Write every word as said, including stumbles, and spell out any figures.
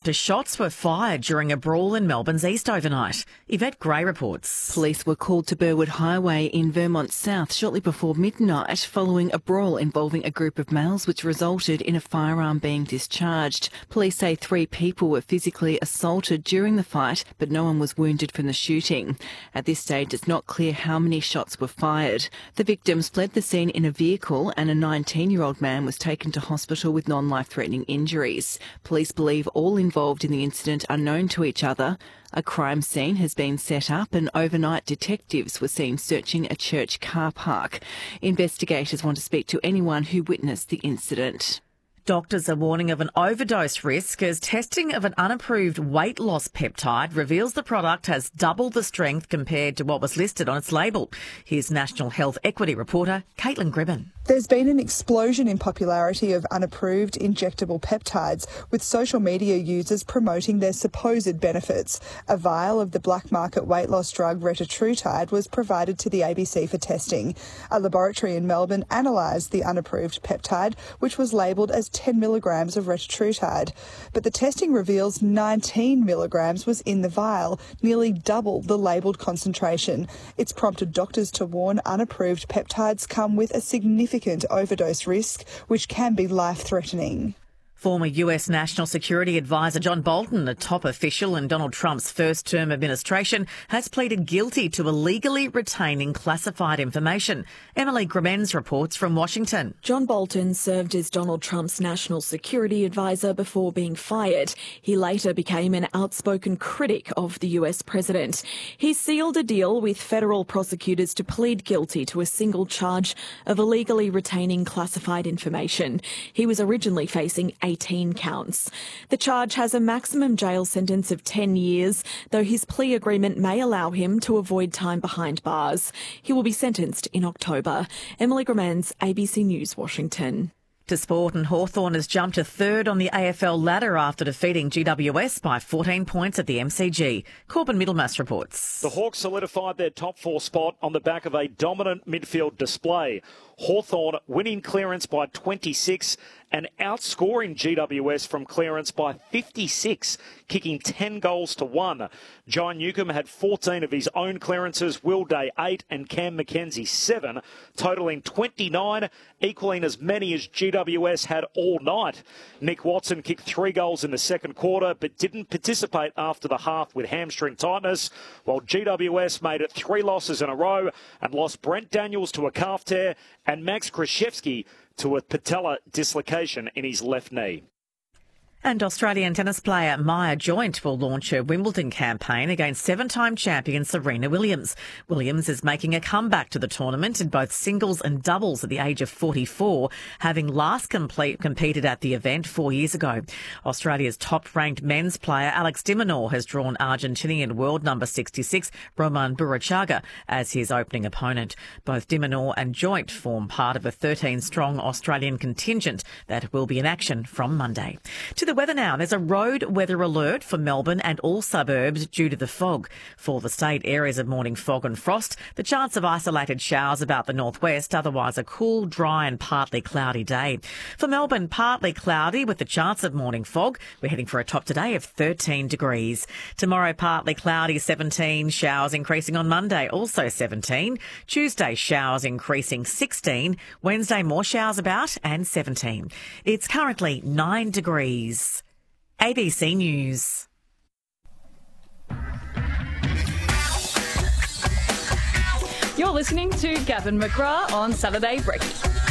Shots were fired during a brawl in Melbourne's east overnight. Yvette Gray reports. Police were called to Burwood Highway in Vermont South shortly before midnight following a brawl involving a group of males which resulted in a firearm being discharged. Police say three people were physically assaulted during the fight, but no one was wounded from the shooting. At this stage, it's not clear how many shots were fired. The victims fled the scene in a vehicle and a nineteen-year-old man was taken to hospital with non-life-threatening injuries. Police believe all involved involved in the incident are known to each other. A crime scene has been set up and overnight detectives were seen searching a church car park. Investigators want to speak to anyone who witnessed the incident. Doctors are warning of an overdose risk as testing of an unapproved weight loss peptide reveals the product has double the strength compared to what was listed on its label. Here's National Health Equity reporter Caitlin Gribben. There's been an explosion in popularity of unapproved injectable peptides, with social media users promoting their supposed benefits. A vial of the black market weight loss drug retatrutide was provided to the A B C for testing. A laboratory in Melbourne analysed the unapproved peptide, which was labelled as ten milligrams of retatrutide. But the testing reveals nineteen milligrams was in the vial, nearly double the labelled concentration. It's prompted doctors to warn unapproved peptides come with a significant overdose risk, which can be life-threatening. Former U S National Security Advisor John Bolton, a top official in Donald Trump's first-term administration, has pleaded guilty to illegally retaining classified information. Emily Gremens reports from Washington. John Bolton served as Donald Trump's National Security Advisor before being fired. He later became an outspoken critic of the U S president. He sealed a deal with federal prosecutors to plead guilty to a single charge of illegally retaining classified information. He was originally facing eighteen counts. The charge has a maximum jail sentence of ten years, though his plea agreement may allow him to avoid time behind bars. He will be sentenced in October. Emily Gremens, A B C News, Washington. To sport, and Hawthorn has jumped to third on the A F L ladder after defeating G W S by fourteen points at the M C G. Corbin Middlemass reports. The Hawks solidified their top four spot on the back of a dominant midfield display. Hawthorn winning clearance by twenty-six and outscoring G W S from clearance by fifty-six, kicking ten goals to one. John Newcomb had fourteen of his own clearances, Will Day eight and Cam McKenzie seven, totalling twenty-nine, equaling as many as G W S had all night. Nick Watson kicked three goals in the second quarter but didn't participate after the half with hamstring tightness, while G W S made it three losses in a row and lost Brent Daniels to a calf tear and Max Krzyzewski to a patella dislocation in his left knee. And Australian tennis player Maya Joint will launch her Wimbledon campaign against seven-time champion Serena Williams. Williams is making a comeback to the tournament in both singles and doubles at the age of forty-four, having last complete, competed at the event four years ago. Australia's top-ranked men's player Alex de Minaur has drawn Argentinian world number sixty-six Roman Burachaga as his opening opponent. Both de Minaur and Joint form part of a thirteen-strong Australian contingent that will be in action from Monday. To the weather now. There's a road weather alert for Melbourne and all suburbs due to the fog. For the state, areas of morning fog and frost, the chance of isolated showers about the northwest, otherwise a cool, dry and partly cloudy day. For Melbourne, partly cloudy with the chance of morning fog. We're heading for a top today of thirteen degrees. Tomorrow, partly cloudy, seventeen. Showers increasing on Monday, also seventeen. Tuesday, showers increasing, sixteen. Wednesday, more showers about and seventeen. It's currently nine degrees. A B C News. You're listening to Gavin McGrath on Saturday Breakfast.